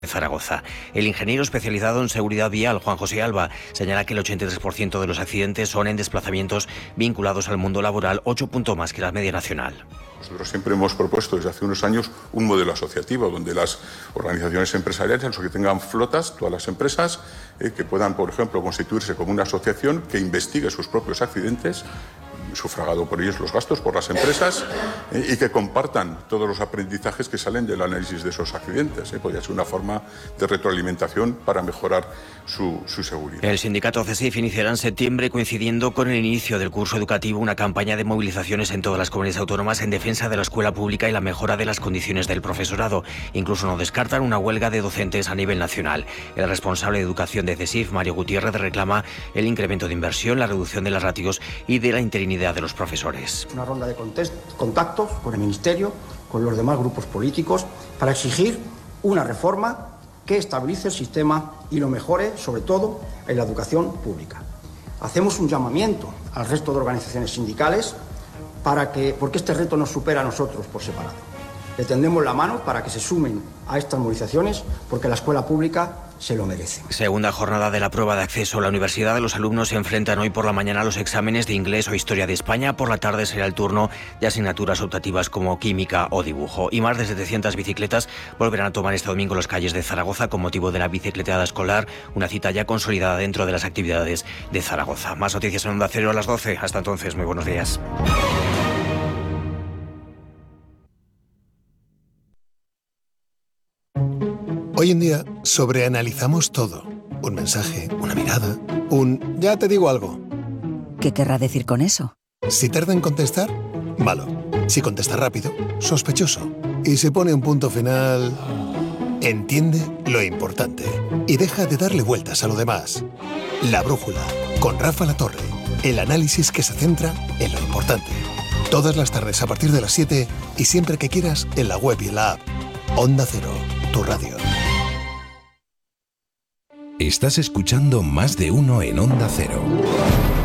Zaragoza. El ingeniero especializado en seguridad vial, Juan José Alba, señala que el 83% de los accidentes son en desplazamientos vinculados al mundo laboral, 8 puntos más que la media nacional. Nosotros siempre hemos propuesto desde hace unos años un modelo asociativo donde las organizaciones empresariales, o que tengan flotas, todas las empresas, que puedan, por ejemplo, constituirse como una asociación que investigue sus propios accidentes, sufragado por ellos los gastos por las empresas, y que compartan todos los aprendizajes que salen del análisis de esos accidentes. Podría ser una forma de retroalimentación para mejorar su seguridad. El sindicato CESIF iniciará en septiembre, coincidiendo con el inicio del curso educativo, una campaña de movilizaciones en todas las comunidades autónomas en defensa de la escuela pública y la mejora de las condiciones del profesorado. Incluso no descartan una huelga de docentes a nivel nacional. El responsable de educación de CESIF, Mario Gutiérrez, reclama el incremento de inversión, la reducción de las ratios y de la interinidad de los profesores. Una ronda de contactos con el Ministerio, con los demás grupos políticos, para exigir una reforma que estabilice el sistema y lo mejore, sobre todo, en la educación pública. Hacemos un llamamiento al resto de organizaciones sindicales porque este reto nos supera a nosotros por separado. Le tendemos la mano para que se sumen a estas movilizaciones, porque la escuela pública se lo merece. Segunda jornada de la prueba de acceso a la universidad. Los alumnos se enfrentan hoy por la mañana a los exámenes de inglés o historia de España. Por la tarde será el turno de asignaturas optativas como química o dibujo. Y más de 700 bicicletas volverán a tomar este domingo las calles de Zaragoza con motivo de la bicicleteada escolar, una cita ya consolidada dentro de las actividades de Zaragoza. Más noticias en Onda Cero a las 12. Hasta entonces, muy buenos días. Hoy en día sobreanalizamos todo. Un mensaje, una mirada, ya te digo algo. ¿Qué querrá decir con eso? Si tarda en contestar, malo. Si contesta rápido, sospechoso. Y se pone un punto final... Entiende lo importante y deja de darle vueltas a lo demás. La Brújula, con Rafa Latorre. El análisis que se centra en lo importante. Todas las tardes a partir de las 7 y siempre que quieras en la web y en la app. Onda Cero, tu radio. Estás escuchando Más de Uno en Onda Cero.